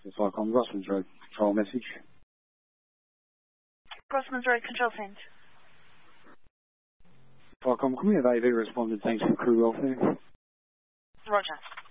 It's Viacom Grossman's Road. Control message. Grossman's Road, control sent. Viacom, can we have AV respond to thanks for crew welfare? Roger.